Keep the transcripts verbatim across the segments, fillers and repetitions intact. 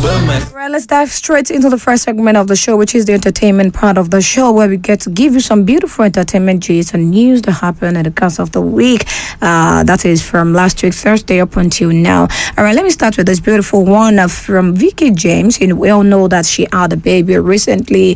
Right, let's dive straight into the first segment of the show, which is the entertainment part of the show, where we get to give you some beautiful entertainment gist and news that happened in the course of the week. Uh, that is from last week, Thursday, up until now. All right, let me start with this beautiful one uh, from Vicky James. You know, we all know that she had a baby recently,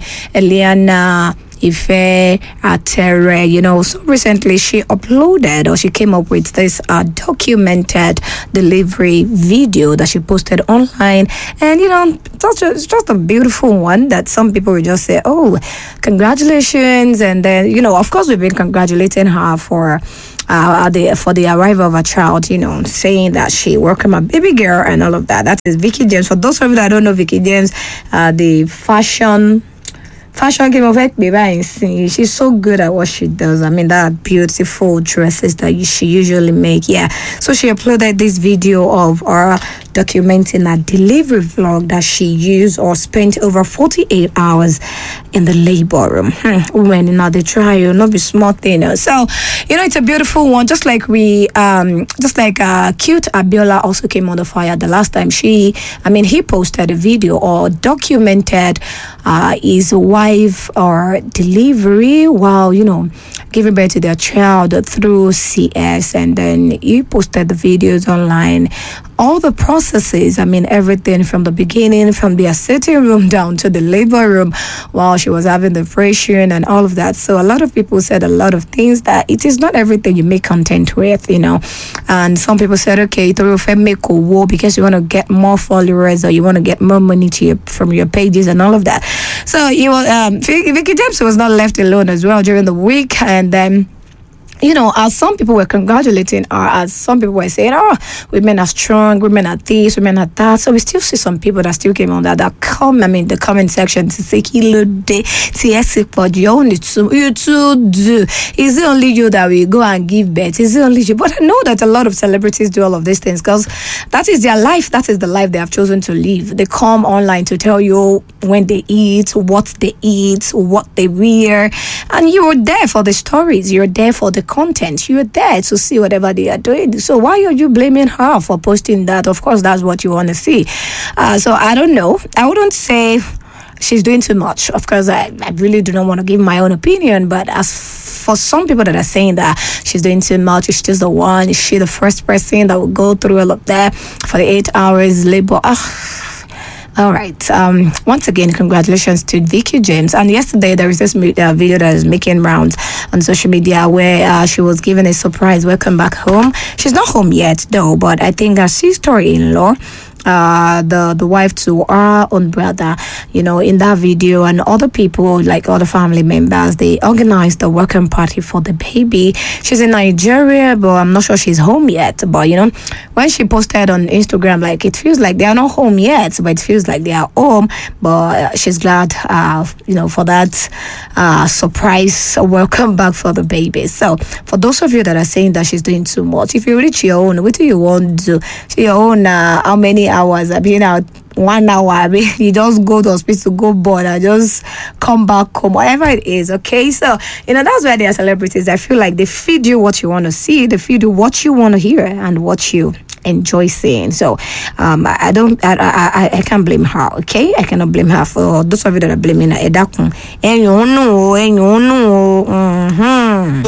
Eliana Ife Atere, you know. So recently she uploaded, or she came up with this uh, documented delivery video that she posted online. And, you know, it's just, just a beautiful one that some people will just say, oh, congratulations. And then, you know, of course, we've been congratulating her for Uh, the, for the arrival of a child, you know, saying that she welcomed a baby girl and all of that. That is Vicky James. For those of you that don't know Vicky James, uh, the fashion fashion game of baby, she's so good at what she does. I mean, that beautiful dresses that she usually make. Yeah. So she uploaded this video of her documenting a delivery vlog that she used or spent over forty-eight hours in the labor room. Hmm. Women, you know, they try, you not be smart thing. You know. So, you know, it's a beautiful one. Just like we, um, just like uh, cute Abiola also came on the fire the last time. She, I mean, he posted a video or documented uh, his wife or delivery while, you know, giving birth to their child through C S, and then he posted the videos online. All the processes, I mean, everything from the beginning, from their sitting room down to the labor room while she was having the operation and all of that. So a lot of people said a lot of things that it is not everything you make content with, you know. And some people said, okay, make a war because you want to get more followers or you want to get more money to your, from your pages and all of that. So you know, um, Vicky James was not left alone as well during the week, and then, you know, as some people were congratulating her, as some people were saying, oh, women are strong, women are this, women are that. So we still see some people that still came on that, that come, I mean, the comment section to say, Kilo de, T S but you only two, you two do. Is it only you that will go and give birth? Is it only you? But I know that a lot of celebrities do all of these things because that is their life. That is the life they have chosen to live. They come online to tell you when they eat, what they eat, what they wear. And you're there for the stories. You're there for the content. You're there to see whatever they are doing. So why are you blaming her for posting that? Of course, that's what you want to see. Uh, so I don't know. I wouldn't say she's doing too much. Of course, I, I really do not want to give my own opinion, but as for some people that are saying that she's doing too much, is she the one? Is she the first person that will go through all of that for the eight hours labor? Ah. All right. Um, once again, congratulations to Vicky James. And yesterday, there was this uh, video that is making rounds on social media where uh, she was given a surprise welcome back home. She's not home yet, though, but I think her sister-in-law, uh the the wife to our own brother, you know, in that video, and other people, like other family members, they organized the welcome party for the baby. She's in Nigeria, but I'm not sure she's home yet. But you know, when she posted on Instagram, like, it feels like they are not home yet, but it feels like they are home. But she's glad, uh you know, for that uh surprise welcome back for the baby. So for those of you that are saying that she's doing too much, if you reach your own, what do you want to do? So your own, uh, how many hours I've been out, one hour, I mean, you just go to hospital, go board, and just come back home, whatever it is. Okay, so you know, that's why they are celebrities. I feel like they feed you what you want to see, they feed you what you want to hear and what you enjoy seeing. So um I, I don't I, I I can't blame her. Okay, I cannot blame her. For those of you that are blaming her, and you know, and you know, mm-hmm.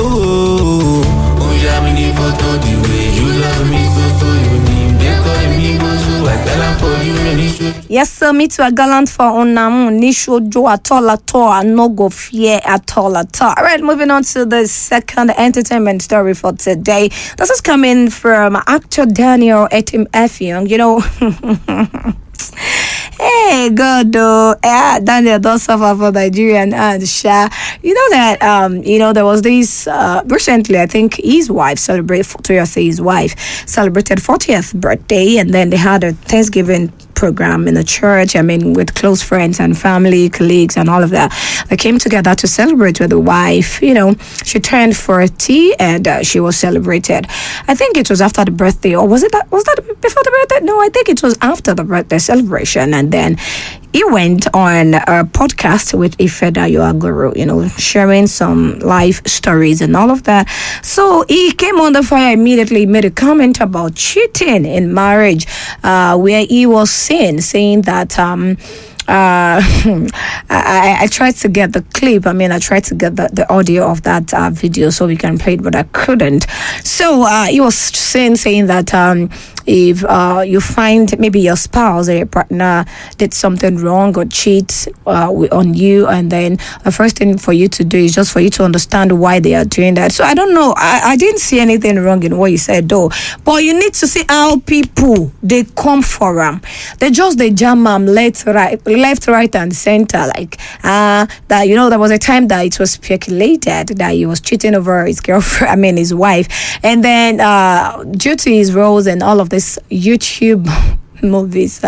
Yes, sir, me too. A gallant for Onamu, Nisho Joe at all at all, and no go fear at all at all. All right, moving on to the second entertainment story for today. This is coming from actor Daniel Etim Effiong. You know, hey, God, though, yeah, Daniel does suffer for Nigerian and Sha. You know that, um, you know, there was this, uh, recently, I think his wife celebrated, to say his wife celebrated fortieth birthday, and then they had a Thanksgiving program in the church. I mean, with close friends and family, colleagues, and all of that. They came together to celebrate with the wife. You know, she turned forty, and uh, she was celebrated. I think it was after the birthday, or was it that? Was that before the birthday? No, I think it was after the birthday celebration, and then he went on a podcast with Ifedayo Agoro, you know, sharing some life stories and all of that. So he came on the fire immediately, made a comment about cheating in marriage, uh, where he was saying, saying that um, uh, I, I tried to get the clip. I mean, I tried to get the, the audio of that uh, video so we can play it, but I couldn't. So uh, he was saying, saying that um, if uh, you find maybe your spouse or your partner did something wrong or cheat uh, on you, and then the first thing for you to do is just for you to understand why they are doing that. So I don't know. I, I didn't see anything wrong in what you said, though. But you need to see how people, they come for them. They just, they jam them left, right, left, right, and center. Like, uh, that, you know, there was a time that it was speculated that he was cheating over his girlfriend, I mean, his wife. And then uh, due to his roles and all of this YouTube movies,